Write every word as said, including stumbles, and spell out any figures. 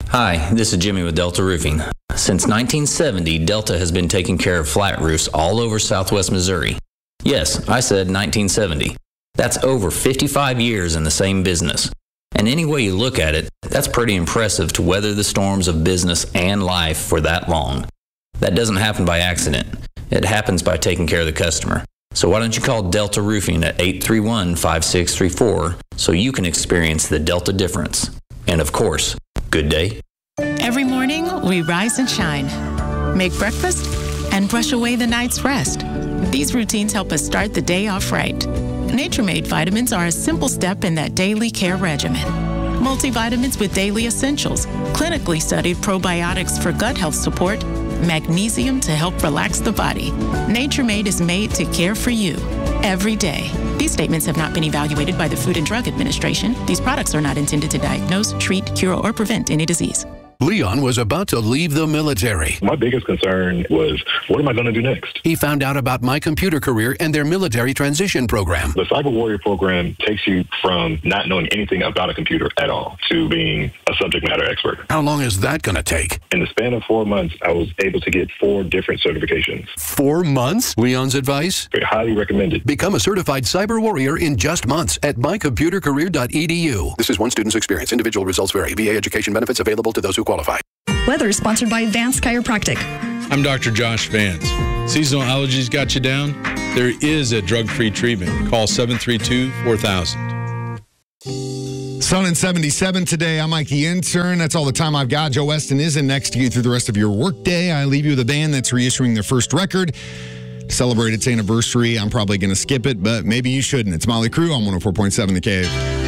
Hi, this is Jimmy with Delta Roofing. Since nineteen seventy, Delta has been taking care of flat roofs all over southwest Missouri. Yes, I said nineteen seventy. That's over fifty-five years in the same business. And any way you look at it, that's pretty impressive to weather the storms of business and life for that long. That doesn't happen by accident. It happens by taking care of the customer. So why don't you call Delta Roofing at eight three one, five six three four so you can experience the Delta difference. And of course, good day. Every morning, we rise and shine, make breakfast, and brush away the night's rest. These routines help us start the day off right. Nature-Made vitamins are a simple step in that daily care regimen. Multivitamins with daily essentials, clinically studied probiotics for gut health support, magnesium to help relax the body. Nature-Made is made to care for you every day. These statements have not been evaluated by the Food and Drug Administration. These products are not intended to diagnose, treat, cure, or prevent any disease. Leon was about to leave the military. My biggest concern was, what am I going to do next? He found out about My Computer Career and their military transition program. The Cyber Warrior program takes you from not knowing anything about a computer at all to being a subject matter expert. How long is that going to take? In the span of four months, I was able to get four different certifications. Four months? Leon's advice? Very highly recommended. Become a certified cyber warrior in just months at my computer career dot e d u. This is one student's experience. Individual results vary. V A education benefits available to those who qualify. Weather is sponsored by Advanced Chiropractic. I'm Doctor Josh Vance. Seasonal allergies got you down? There is a drug-free treatment. Call seven three two, four thousand. Sun and seventy-seven today. I'm Mike the intern. That's all the time I've got. Joe Weston is in next to get through the rest of your workday. I leave you with a band that's reissuing their first record. Celebrate its anniversary. I'm probably going to skip it, but maybe you shouldn't. It's Motley Crue on one oh four point seven The Cave.